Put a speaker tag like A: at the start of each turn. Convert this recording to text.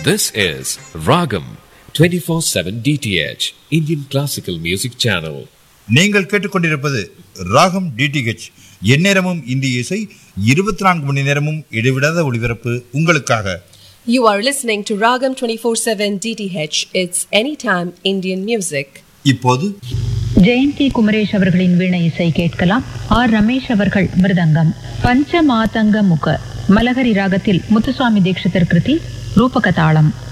A: This is Ragam 24/7 DTH Indian Classical Music Channel.
B: நீங்கள் கேட்டுக்கொண்டிருப்பது ராகம் டிடிஹெச். எந்நேரமும் இந்திய இசை, 24 மணி நேரமும் இடைவிடாத ஒளிபரப்பு உங்களுக்காக.
C: You are listening to Ragam 24/7 DTH. It's anytime Indian music.
B: இப்போது
D: ஜெயந்தி குமரேஷ் அவர்களின் வீணை இசை கேட்கலாம். ஆர் ரமேஷ் அவர்கள் மிருதங்கம். பஞ்சமாதங்க முக மலகரி ராகத்தில் முத்துசுவாமி தீட்சிதர் கிருதி ரூபகதாளம்.